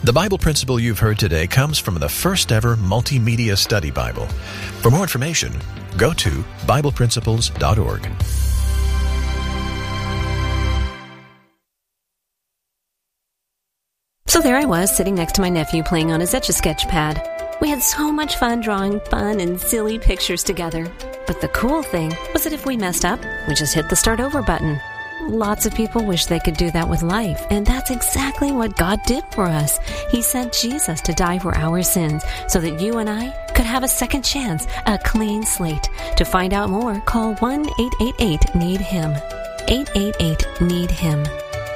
The Bible principle you've heard today comes from the first ever multimedia study Bible. For more information, go to BiblePrinciples.org. So there I was, sitting next to my nephew playing on his Etch-a-Sketch pad. We had so much fun drawing fun and silly pictures together. But the cool thing was that if we messed up, we just hit the start over button. Lots of people wish they could do that with life, and that's exactly what God did for us. He sent Jesus to die for our sins so that you and I could have a second chance, a clean slate. To find out more, call 1-888-NEED-HIM. 888-NEED-HIM.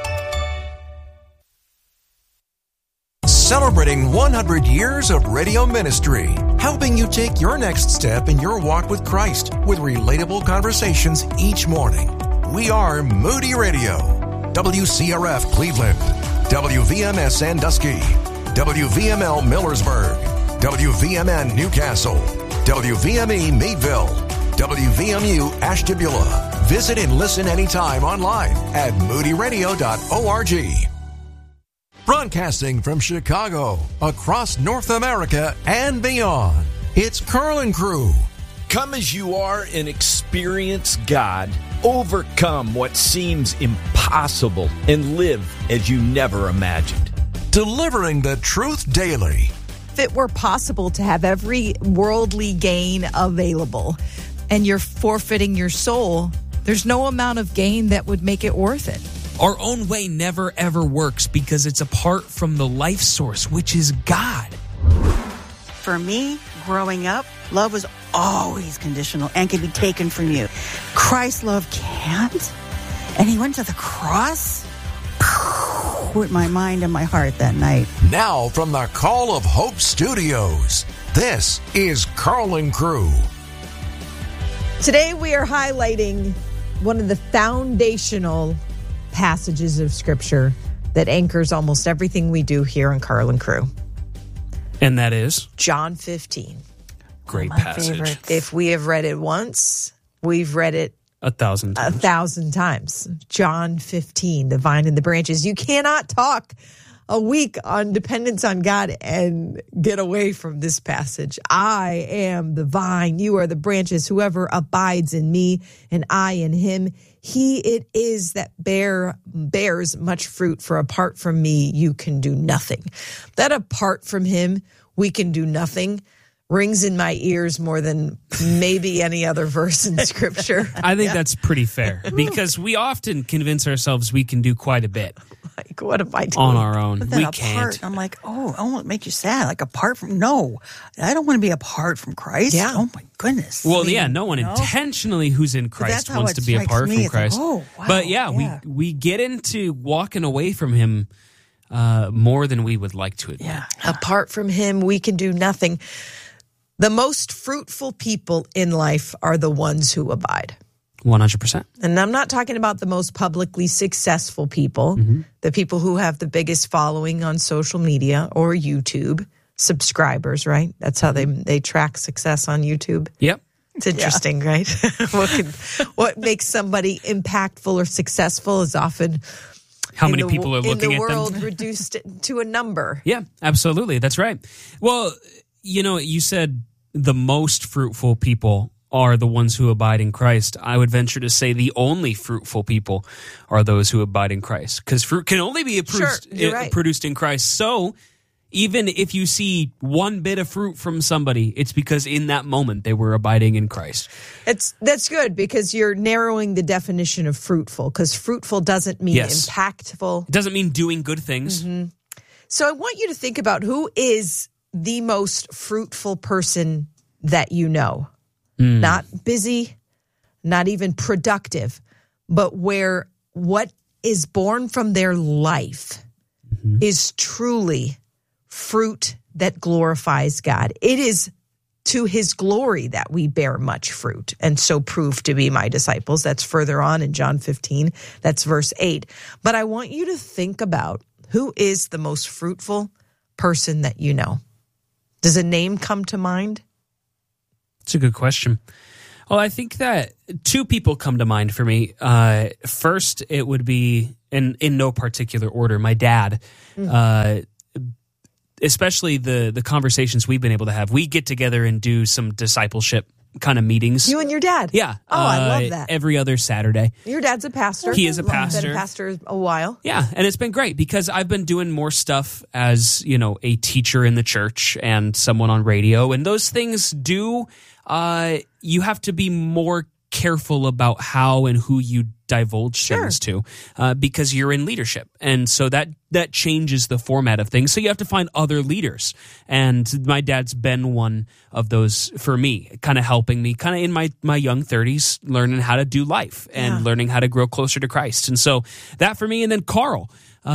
Celebrating 100 years of radio ministry, helping you take your next step in your walk with Christ with relatable conversations each morning. We are Moody Radio, WCRF Cleveland, WVMS Sandusky, WVML Millersburg, WVMN Newcastle, WVME Meadville, WVMU Ashtabula. Visit and listen anytime online at moodyradio.org. Broadcasting from Chicago, across North America and beyond, it's Carl & Crew. Come as you are and experience God. Overcome what seems impossible and live as you never imagined. Delivering the truth daily. If it were possible to have every worldly gain available and you're forfeiting your soul, there's no amount of gain that would make it worth it. Our own way never ever works because it's apart from the life source, which is God. For me, growing up, love was always conditional and can be taken from you. Christ's love can't. And he went to the cross with my mind and my heart that night. Now from the Call of Hope Studios, this is Carl & Crew. Today we are highlighting one of the foundational passages of Scripture that anchors almost everything we do here on Carl & Crew. And that is? John 15. Great passage. Favorite. If we have read it once, we've read it 1,000 times. 1,000 times. John 15, the vine and the branches. You cannot talk a week on dependence on God and get away from this passage. I am the vine, you are the branches. Whoever abides in me and I in him, he it is that bears much fruit, for apart from me, you can do nothing. That apart from him, we can do nothing rings in my ears more than maybe any other verse in Scripture. I think that's pretty fair because we often convince ourselves we can do quite a bit. Like, what am I doing? On our own. But We then can't. I'm like, I won't make you sad. Like, apart from, no, I don't want to be apart from Christ. Yeah. Oh, my goodness. Well, no one intentionally who's in Christ that's how wants it to be strikes apart me. from It's like, Christ. oh, wow, But yeah. we get into walking away from him more than we would like to admit. Yeah. Apart from him, we can do nothing. The most fruitful people in life are the ones who abide. 100%. And I'm not talking about the most publicly successful people, the people who have the biggest following on social media or YouTube, subscribers, right? That's how they track success on YouTube. Yep. It's interesting, right? What makes somebody impactful or successful is often How many people are looking at them? in the world reduced to a number. Yeah, absolutely. That's right. Well, you said the most fruitful people are the ones who abide in Christ. I would venture to say the only fruitful people are those who abide in Christ, because fruit can only be produced in Christ. So even if you see one bit of fruit from somebody, it's because in that moment they were abiding in Christ. That's good, because you're narrowing the definition of fruitful, because fruitful doesn't mean impactful. It doesn't mean doing good things. So I want you to think about who is the most fruitful person that you know. Not busy, not even productive, but where what is born from their life is truly fruit that glorifies God. It is to his glory that we bear much fruit, and so prove to be my disciples. That's further on in John 15. That's verse 8. But I want you to think about who is the most fruitful person that you know. Does a name come to mind? It's a good question. Well, I think that two people come to mind for me. First, it would be, in no particular order, my dad. especially the conversations we've been able to have. We get together and do some discipleship kind of meetings. You and your dad? Yeah. Oh, I love that. Every other Saturday. Your dad's a pastor. He is a pastor. Been a pastor a while. Yeah, and it's been great because I've been doing more stuff as, a teacher in the church and someone on radio, and those things do, you have to be more careful about how and who you divulge things to because you're in leadership. And so that changes the format of things. So you have to find other leaders. And my dad's been one of those for me, kind of helping me kind of in my young 30s, learning how to do life and learning how to grow closer to Christ. And so that for me. And then Carl,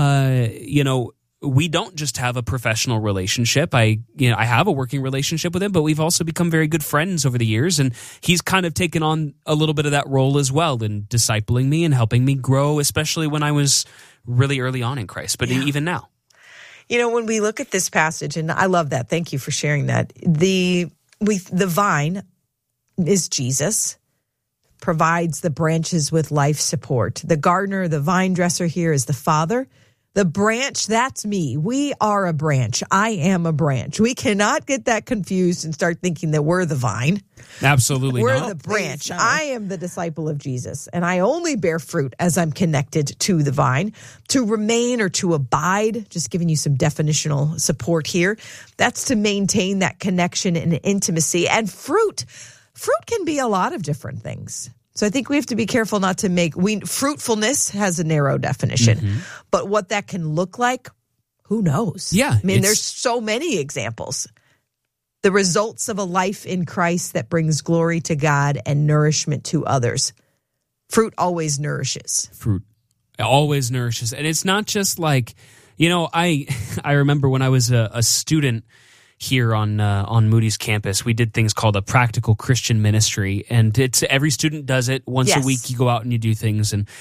we don't just have a professional relationship. I have a working relationship with him, but we've also become very good friends over the years. And he's kind of taken on a little bit of that role as well in discipling me and helping me grow, especially when I was really early on in Christ, but even now. When we look at this passage, and I love that. Thank you for sharing that. The vine is Jesus, provides the branches with life support. The gardener, the vine dresser here is the Father. The branch, that's me. We are a branch. I am a branch. We cannot get that confused and start thinking that we're the vine. Absolutely We're not. the branch. I am the disciple of Jesus, and I only bear fruit as I'm connected to the vine. To remain or to abide, just giving you some definitional support here, that's to maintain that connection and intimacy. And fruit can be a lot of different things. So I think we have to be careful not to fruitfulness has a narrow definition, but what that can look like, who knows? Yeah. I mean, there's so many examples. The results of a life in Christ that brings glory to God and nourishment to others. Fruit always nourishes. Fruit always nourishes. And it's not just like, I remember when I was a student here on Moody's campus, we did things called a practical Christian ministry, and it's every student does it once a week. You go out and you do things, and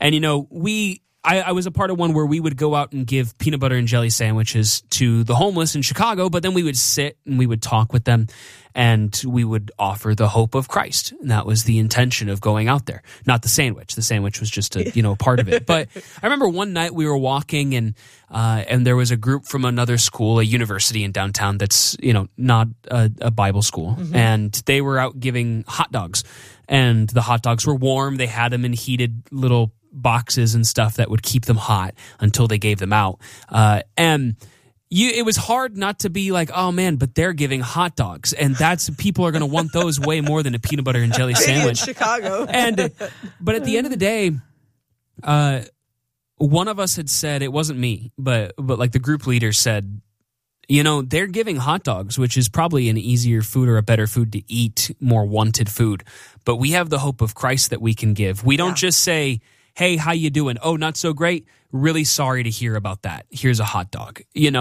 I was a part of one where we would go out and give peanut butter and jelly sandwiches to the homeless in Chicago, but then we would sit and we would talk with them and we would offer the hope of Christ. And that was the intention of going out there, not the sandwich. The sandwich was just a part of it. But I remember one night we were walking and there was a group from another school, a university in downtown that's, not a Bible school. And they were out giving hot dogs, and the hot dogs were warm. They had them in heated little boxes and stuff that would keep them hot until they gave them out. It was hard not to be like, oh man, but they're giving hot dogs, and people are going to want those way more than a peanut butter and jelly sandwich. In Chicago. But at the end of the day, one of us had said, it wasn't me, but like the group leader said, they're giving hot dogs, which is probably an easier food or a better food to eat, more wanted food. But we have the hope of Christ that we can give. We don't just say, hey, how you doing? Oh, not so great. Really sorry to hear about that. Here's a hot dog.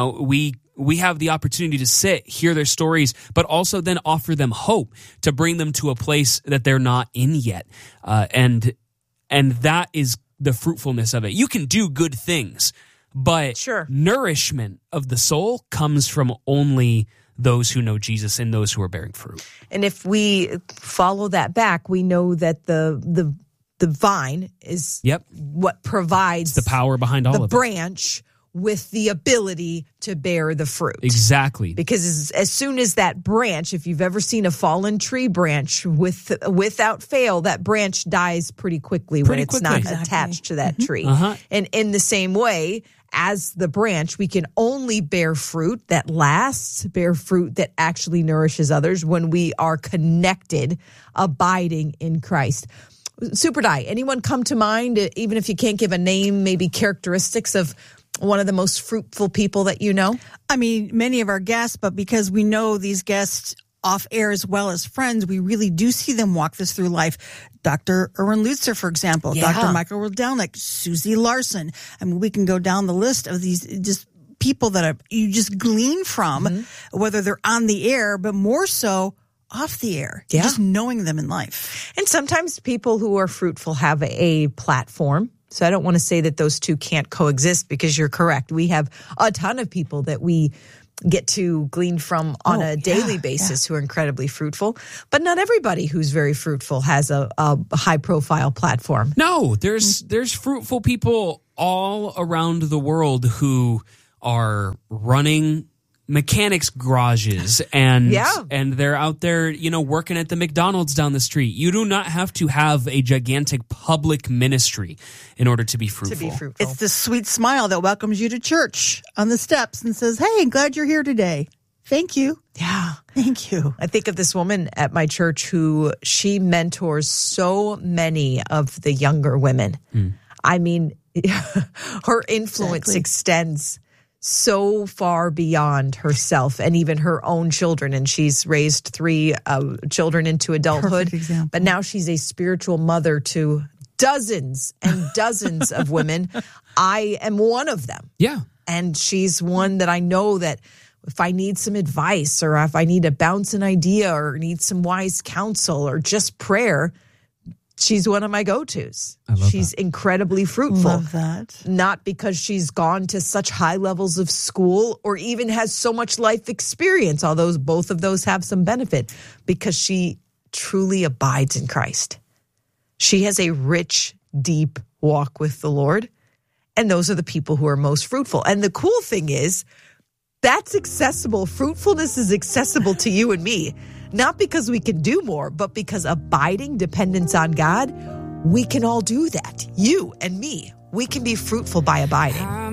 We have the opportunity to sit, hear their stories, but also then offer them hope to bring them to a place that they're not in yet. And that is the fruitfulness of it. You can do good things, but nourishment of the soul comes from only those who know Jesus and those who are bearing fruit. And if we follow that back, we know that the vine is what provides the power behind all of it. The branch with the ability to bear the fruit. Exactly. Because as soon as that branch, if you've ever seen a fallen tree branch, without fail, that branch dies pretty quickly when it's not attached to that tree. And in the same way, as the branch, we can only bear fruit that lasts, bear fruit that actually nourishes others when we are connected, abiding in Christ. Super Di, anyone come to mind, even if you can't give a name, maybe characteristics of one of the most fruitful people that you know? I mean, many of our guests, but because we know these guests off air as well as friends, we really do see them walk this through life. Dr. Erwin Lutzer, for example, Dr. Michael Rydelnik, Susie Larson. I mean, we can go down the list of these just people that you just glean from, whether they're on the air, but more so off the air, just knowing them in life. And sometimes people who are fruitful have a platform. So I don't want to say that those two can't coexist, because you're correct. We have a ton of people that we get to glean from on a daily basis who are incredibly fruitful. But not everybody who's very fruitful has a high-profile platform. No, there's fruitful people all around the world who are running mechanics garages and Yeah. and they're out there, working at the McDonald's down the street. You do not have to have a gigantic public ministry in order to be fruitful. To be fruitful. It's the sweet smile that welcomes you to church on the steps and says, "Hey, glad you're here today. Thank you. Yeah. Thank you." I think of this woman at my church who she mentors so many of the younger women. I mean, her influence extends so far beyond herself and even her own children. And she's raised 3 children into adulthood. Perfect example. But now she's a spiritual mother to dozens and dozens of women. I am one of them. Yeah. And she's one that I know that if I need some advice or if I need to bounce an idea or need some wise counsel or just prayer, she's one of my go-tos. She's incredibly fruitful. Love that. Not because she's gone to such high levels of school or even has so much life experience, although both of those have some benefit, because she truly abides in Christ. She has a rich, deep walk with the Lord, and those are the people who are most fruitful. And the cool thing is, that's accessible. Fruitfulness is accessible to you and me, not because we can do more, but because abiding dependence on God, we can all do that. You and me, we can be fruitful by abiding.